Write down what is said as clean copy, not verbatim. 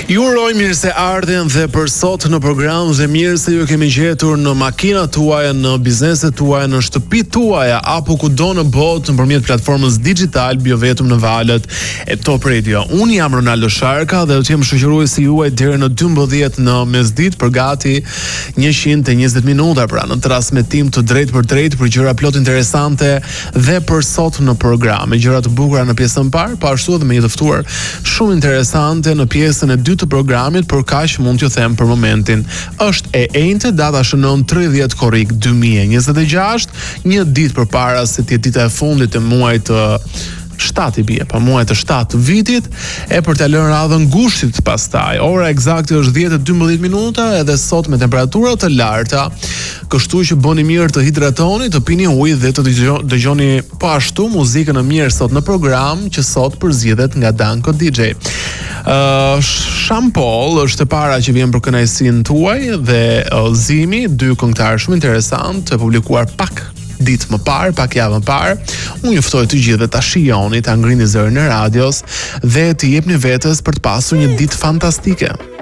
Ju uroj mirë se ardhen dhe për sot në program dhe mirë se ju kemi gjetur në makinat tuaja, në bizneset tuaja, në shtëpit tuaja apo kudo në botë nëpërmjet platformës digital, jo vetëm në valët e Top Radio. Unë jam Ronaldo Sharka dhe do të jem shoqëruesi juaj deri në 12 në mesditë për gati 120 minuta pra në transmetim të drejtë për drejtë për gjëra plot interesante dhe për sot në program. Me gjëra të bukura në pjesën parë, po ashtu edhe me një të ftuar shumë interesante në pjesën e dytë të programit, por kaq mund t'ju them për momentin. Është e enjte, data shënon 30 korrik 2026, një ditë përpara se të jetë dita e fundit të muajit të 7 i bie, pa muajt të 7 vitit, e për të lënë radhën ngushtit pastaj. Ora eksakte është 10:12 minuta edhe sot me temperatura të larta, kështu që bëni mirë të hidratoni, të pini ujë dhe të dëgjoni po ashtu muzikën e mirë sot në program që sot përzgjedhet nga Danko DJ. Shampol është e para që vjen për kënaqësinë tuaj dhe Zimi, dy këngëtarë shumë interesant, e publikuar pak ditë më parë, pak javë më parë. Unë ju ftoj të gjithë ta shijoni, ta ngrini zërin e radios dhe të jepni vetes për të pasur një ditë fantastike.